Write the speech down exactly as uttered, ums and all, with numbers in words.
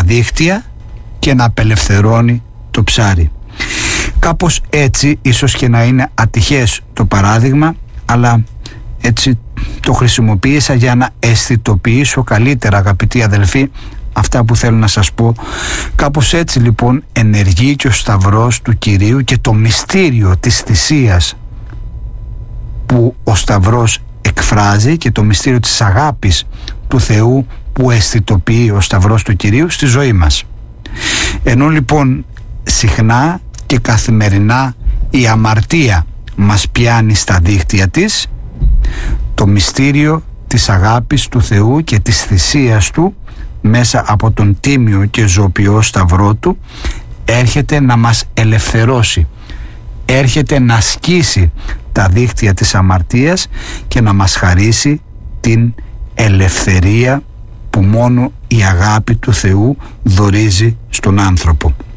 δίχτυα και να απελευθερώνει το ψάρι. Κάπως έτσι, ίσως και να είναι ατυχές το παράδειγμα, αλλά έτσι το χρησιμοποίησα για να αισθητοποιήσω καλύτερα, αγαπητοί αδελφοί, αυτά που θέλω να σας πω. Κάπως έτσι λοιπόν ενεργεί και ο Σταυρός του Κυρίου και το μυστήριο της θυσίας που ο Σταυρός εκφράζει και το μυστήριο της αγάπης του Θεού που αισθητοποιεί ο Σταυρός του Κυρίου στη ζωή μας. Ενώ λοιπόν συχνά και καθημερινά η αμαρτία μας πιάνει στα δίχτυα της, το μυστήριο της αγάπης του Θεού και της θυσίας Του μέσα από τον τίμιο και ζωοποιό Σταυρό Του έρχεται να μας ελευθερώσει, έρχεται να σκίσει τα δίχτυα της αμαρτίας και να μας χαρίσει την ελευθερία που μόνο η αγάπη του Θεού δωρίζει στον άνθρωπο.